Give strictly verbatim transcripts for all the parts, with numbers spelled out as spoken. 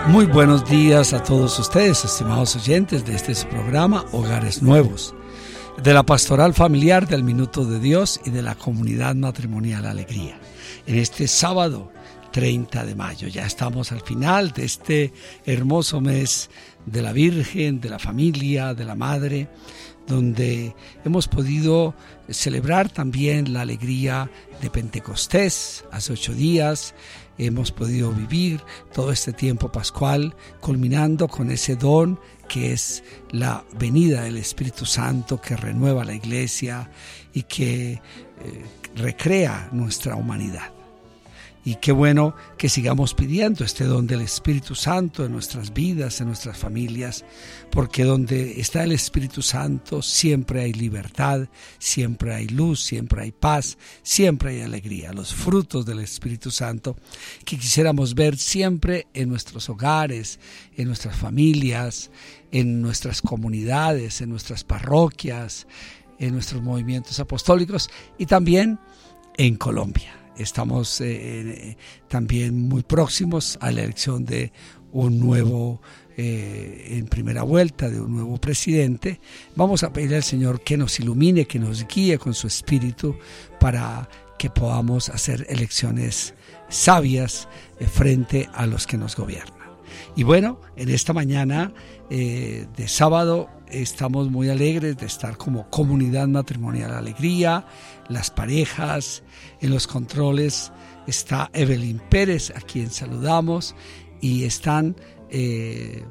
Muy buenos días a todos ustedes, estimados oyentes de este su programa Hogares Nuevos, de la Pastoral Familiar del Minuto de Dios y de la Comunidad Matrimonial Alegría. En este sábado treinta de mayo, ya estamos al final de este hermoso mes de la Virgen, de la familia, de la Madre, donde hemos podido celebrar también la alegría de Pentecostés hace ocho días. Hemos podido vivir todo este tiempo pascual, culminando con ese don que es la venida del Espíritu Santo que renueva la iglesia y que eh, recrea nuestra humanidad. Y qué bueno que sigamos pidiendo este don del Espíritu Santo en nuestras vidas, en nuestras familias, porque donde está el Espíritu Santo siempre hay libertad, siempre hay luz, siempre hay paz, siempre hay alegría. Los frutos del Espíritu Santo que quisiéramos ver siempre en nuestros hogares, en nuestras familias, en nuestras comunidades, en nuestras parroquias, en nuestros movimientos apostólicos y también en Colombia. Estamos eh, también muy próximos a la elección de un nuevo, eh, en primera vuelta, de un nuevo presidente. Vamos a pedir al Señor que nos ilumine, que nos guíe con su espíritu para que podamos hacer elecciones sabias eh, frente a los que nos gobiernan. Y bueno, en esta mañana eh, de sábado estamos muy alegres de estar como Comunidad Matrimonial Alegría, las parejas. En los controles está Evelyn Pérez, a quien saludamos, y están eh,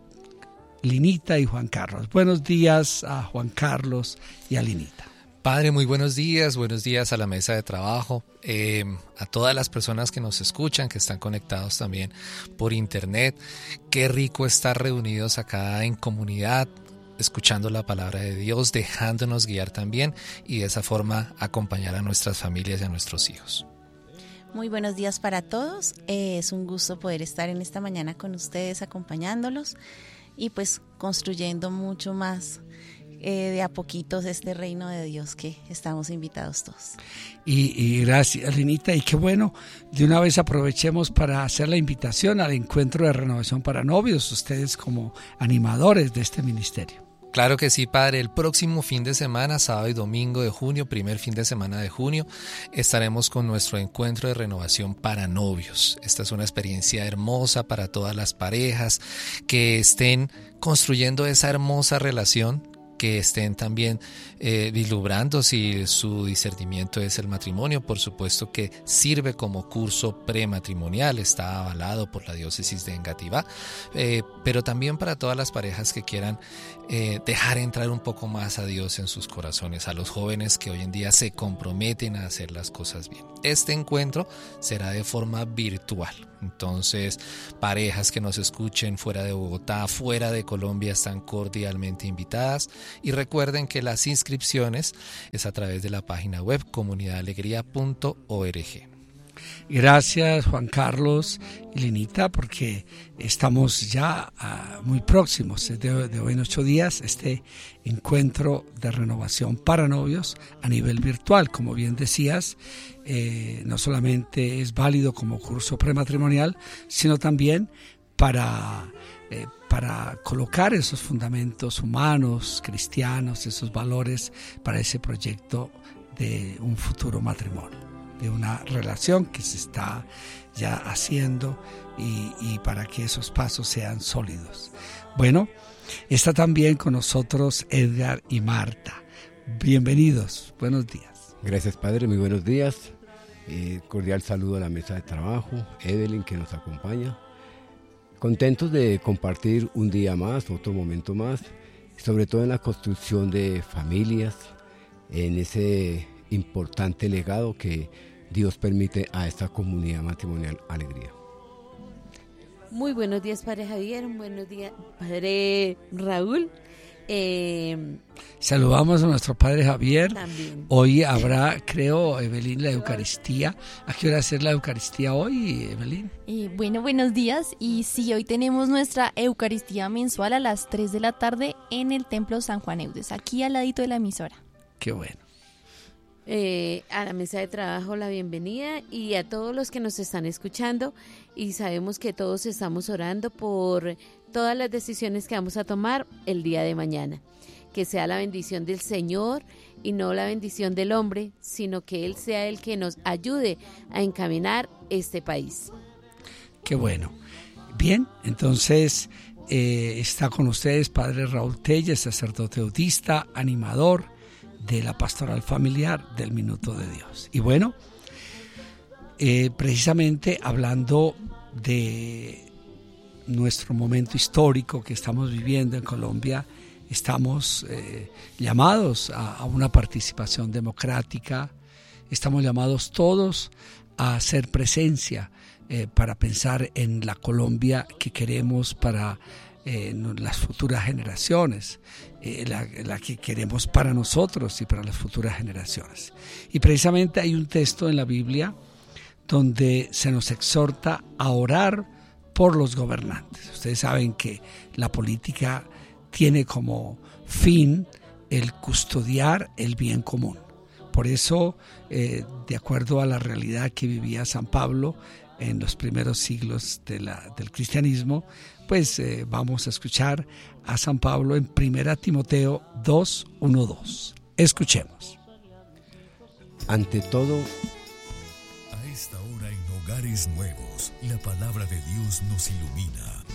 Linita y Juan Carlos. Buenos días a Juan Carlos y a Linita. Padre, muy buenos días, buenos días a la mesa de trabajo, eh, a todas las personas que nos escuchan, que están conectados también por internet. Qué rico estar reunidos acá en comunidad, escuchando la palabra de Dios, dejándonos guiar también y de esa forma acompañar a nuestras familias y a nuestros hijos. Muy buenos días para todos, eh, es un gusto poder estar en esta mañana con ustedes acompañándolos y pues construyendo mucho más eh, de a poquitos este reino de Dios que estamos invitados todos. Y, y gracias, Linita, y qué bueno, de una vez aprovechemos para hacer la invitación al encuentro de renovación para novios, ustedes como animadores de este ministerio. Claro que sí, Padre. El próximo fin de semana, sábado y domingo de junio, primer fin de semana de junio, estaremos con nuestro encuentro de renovación para novios. Esta es una experiencia hermosa para todas las parejas que estén construyendo esa hermosa relación, que estén también eh, vislumbrando si su discernimiento es el matrimonio. Por supuesto que sirve como curso prematrimonial, está avalado por la diócesis de Engativá, eh, pero también para todas las parejas que quieran eh, dejar entrar un poco más a Dios en sus corazones, a los jóvenes que hoy en día se comprometen a hacer las cosas bien. Este encuentro será de forma virtual. Entonces, parejas que nos escuchen fuera de Bogotá, fuera de Colombia, están cordialmente invitadas. Y recuerden que las inscripciones es a través de la página web comunidad alegría punto org. Gracias, Juan Carlos y Linita, porque estamos ya uh, muy próximos de, de hoy en ocho días este encuentro de renovación para novios a nivel virtual. Como bien decías, eh, no solamente es válido como curso prematrimonial, sino también para, eh, para colocar esos fundamentos humanos, cristianos, esos valores para ese proyecto de un futuro matrimonio, de una relación que se está ya haciendo y, y para que esos pasos sean sólidos. Bueno, está también con nosotros Edgar y Marta. Bienvenidos, buenos días. Gracias, Padre, muy buenos días. Eh, cordial saludo a la mesa de trabajo, Evelyn que nos acompaña. Contentos de compartir un día más, otro momento más, sobre todo en la construcción de familias, en ese importante legado que Dios permite a esta comunidad matrimonial Alegría. Muy buenos días, Padre Javier, buenos días, Padre Raúl. Eh, Saludamos a nuestro Padre Javier. También. Hoy habrá, creo, Evelyn, la Eucaristía. ¿A qué hora hacer la Eucaristía hoy, Evelyn? Eh, bueno, buenos días. Y sí, hoy tenemos nuestra Eucaristía mensual a las tres de la tarde en el Templo San Juan Eudes, aquí al ladito de la emisora. Qué bueno. Eh, a la mesa de trabajo la bienvenida y a todos los que nos están escuchando, y sabemos que todos estamos orando por todas las decisiones que vamos a tomar el día de mañana. Que sea la bendición del Señor y no la bendición del hombre, sino que Él sea el que nos ayude a encaminar este país. Qué bueno. Bien, entonces eh, está con ustedes Padre Raúl Telles, sacerdote autista, animador de la Pastoral Familiar del Minuto de Dios. Y bueno, eh, precisamente hablando de nuestro momento histórico que estamos viviendo en Colombia, estamos eh, llamados a, a una participación democrática, estamos llamados todos a hacer presencia eh, para pensar en la Colombia que queremos para Eh, las futuras generaciones, eh, la, la que queremos para nosotros y para las futuras generaciones. Y precisamente hay un texto en la Biblia donde se nos exhorta a orar por los gobernantes. Ustedes saben que la política tiene como fin el custodiar el bien común. Por eso, eh, de acuerdo a la realidad que vivía San Pablo en los primeros siglos de la, del cristianismo, pues eh, vamos a escuchar a San Pablo en primera Timoteo dos, uno, dos. Escuchemos. Ante todo, a esta hora en Hogares Nuevos, la palabra de Dios nos ilumina.